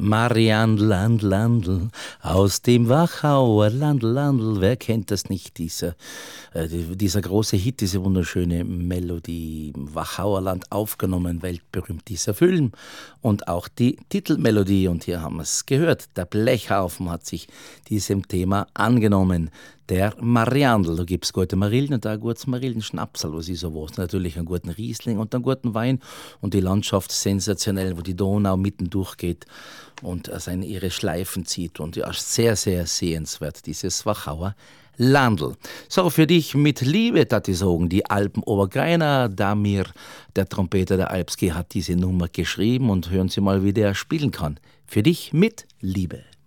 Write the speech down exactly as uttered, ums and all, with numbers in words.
Marianne Landl, Landl, aus dem Wachauer Landl, Landl, wer kennt das nicht, dieser, äh, dieser große Hit, diese wunderschöne Melodie, im Wachauerland aufgenommen, weltberühmt dieser Film und auch die Titelmelodie, und hier haben wir es gehört, der Blechhaufen hat sich diesem Thema angenommen. Der Mariandl, da gibt es gute Marillen und auch ein gutes Marillenschnapsal, was ist sowas. Natürlich einen guten Riesling und einen guten Wein und die Landschaft sensationell, wo die Donau mitten durchgeht und seine ihre Schleifen zieht. Und ja, sehr, sehr sehenswert, dieses Wachauer Landl. So, für dich mit Liebe, dat ich sagen, die Alpen Obergreiner, Damir, der Trompeter der Alpski, hat diese Nummer geschrieben und hören Sie mal, wie der spielen kann. Für dich mit Liebe.